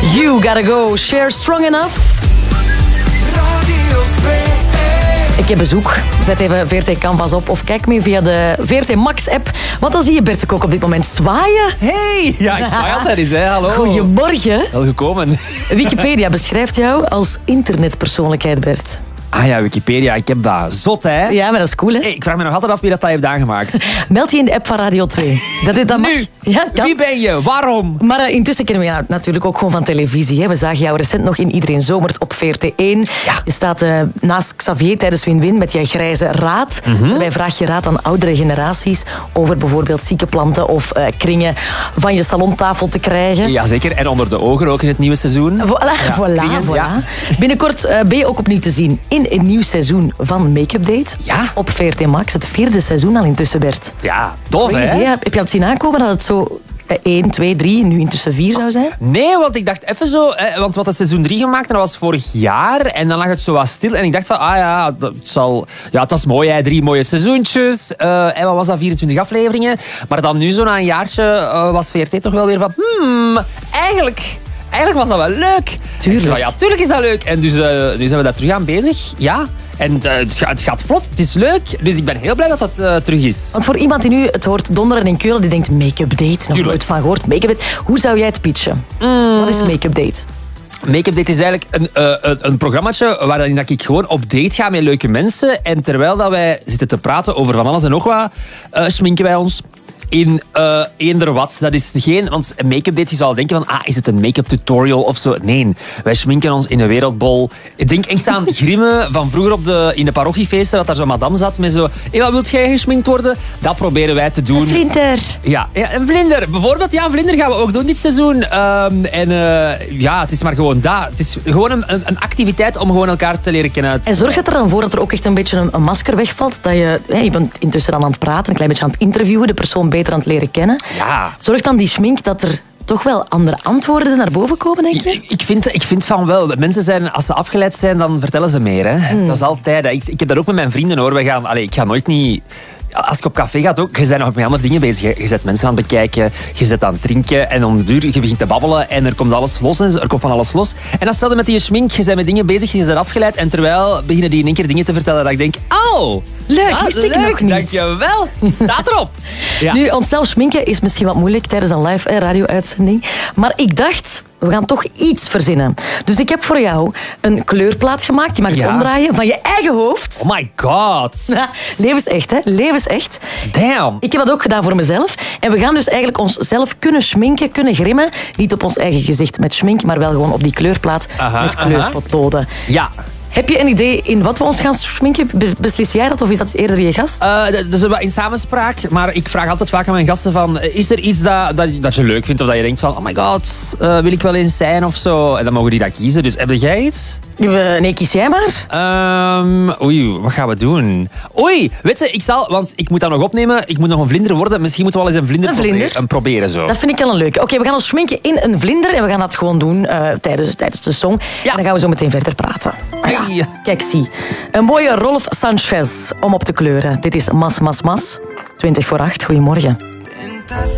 You Gotta Go, Share Strong Enough. Radio 2. Ik heb bezoek. Zet even VRT Canvas op of kijk mee via de VRT Max app. Want dan zie je Bert ook op dit moment zwaaien. Hey! Ja, ik zwaai altijd eens, hè. Hallo. Goedemorgen. Wel gekomen. Wikipedia beschrijft jou als internetpersoonlijkheid, Bert. Ah ja, Wikipedia, ik heb dat. Zot, hè? Ja, maar dat is cool, hè? Hey, ik vraag me nog altijd af wie dat heeft aangemaakt. Meld je in de app van Radio 2. Dat mag. Nu? Ja, kan. Wie ben je? Waarom? Maar intussen kennen we jou natuurlijk ook gewoon van televisie. Hè. We zagen jou recent nog in Iedereen Zomert op VRT1. Ja. Je staat naast Xavier tijdens Win-Win met je grijze raad. Daarbij vraag je raad aan oudere generaties over bijvoorbeeld zieke planten of kringen van je salontafel te krijgen. Jazeker, en onder de ogen ook in het nieuwe seizoen. Voilà. Ja. Binnenkort ben je ook opnieuw te zien in een nieuw seizoen van Make-up Date. Ja. Op VRT Max. Het 4e seizoen al intussen, Bert. Ja, tof, Crazy, hè? hè? Heb je al het zien aankomen dat het zo 1, 2, 3, nu intussen 4 zou zijn? Nee, want ik dacht even zo... Want wat is seizoen 3 gemaakt, en dat was vorig jaar. En dan lag het zo wat stil. En ik dacht van, het was mooi, hè, 3 mooie seizoensjes. En wat was dat, 24 afleveringen. Maar dan nu zo na een jaartje was VRT toch wel weer van... Eigenlijk was dat wel leuk. Tuurlijk. Zei, ja, tuurlijk is dat leuk. En dus nu zijn we daar terug aan bezig. Ja. En het gaat vlot. Het is leuk. Dus ik ben heel blij dat dat terug is. Want voor iemand die nu het hoort donderen in Keulen, die denkt make-up date, nog nooit van gehoord, make-up date. Hoe zou jij het pitchen? Wat is make-up date? Make-up Date is eigenlijk een programmaatje waarin ik gewoon op date ga met leuke mensen. En terwijl dat wij zitten te praten over van alles en nog wat, schminken wij ons. In eender wat. Dat is geen... Want een make-up date, je zou denken van... is het een make-up tutorial of zo? Nee. Wij schminken ons in een wereldbol. Ik denk echt aan Grimme van vroeger in de parochiefeesten. Dat daar zo'n madame zat met zo... Hey, wat wilt jij geschminkt worden? Dat proberen wij te doen. Een vlinder. Ja, een vlinder. Bijvoorbeeld, ja, een vlinder gaan we ook doen dit seizoen. Het is maar gewoon dat. Het is gewoon een activiteit om gewoon elkaar te leren kennen. En zorgt het er dan voor dat er ook echt een beetje een masker wegvalt? Dat je bent intussen dan aan het praten, een klein beetje aan het interviewen, de persoon beter aan het leren kennen. Ja. Zorgt dan die schmink dat er toch wel andere antwoorden naar boven komen, denk je? Ik vind van wel. Mensen zijn, als ze afgeleid zijn, dan vertellen ze meer. Hè. Dat is altijd. Ik heb dat ook met mijn vrienden, hoor. Ik ga nooit niet... Als ik op café ga, ook, je bent nog met andere dingen bezig. Je zet mensen aan het bekijken, je zet aan het drinken en om de duur je begint te babbelen en er komt alles los en er komt van alles los. En dan stel je met die schmink, je bent met dingen bezig, je bent afgeleid en terwijl beginnen die in één keer dingen te vertellen dat ik denk, leuk, wist ik nog niet. Dankjewel, staat erop. Ja. Nu, onszelf schminken is misschien wat moeilijk tijdens een live radio-uitzending, maar ik dacht... We gaan toch iets verzinnen. Dus ik heb voor jou een kleurplaat gemaakt. Je mag het omdraaien van je eigen hoofd. Oh my god. Levensecht, hè? Levensecht. Damn. Ik heb dat ook gedaan voor mezelf. En we gaan dus eigenlijk onszelf kunnen schminken, kunnen grimmen. Niet op ons eigen gezicht met schmink, maar wel gewoon op die kleurplaat met kleurpotloden. Ja. Heb je een idee in wat we ons gaan schminken? Beslis jij dat of is dat eerder je gast? Dus in samenspraak, maar ik vraag altijd vaak aan mijn gasten van... Is er iets dat je leuk vindt of dat je denkt van... Oh my god, wil ik wel eens zijn of zo? En dan mogen die dat kiezen. Dus heb jij iets? Nee, kies jij maar. Wat gaan we doen? Weet je, want ik moet dat nog opnemen. Ik moet nog een vlinder worden. Misschien moeten we wel eens een vlinder proberen zo. Dat vind ik wel een leuke. Oké, we gaan ons schminken in een vlinder en we gaan dat gewoon doen tijdens de song. Ja. En dan gaan we zo meteen verder praten. Hey. Kijk, zie. Een mooie Rolf Sanchez om op te kleuren. Dit is Mas Mas Mas. 7:20. Goedemorgen.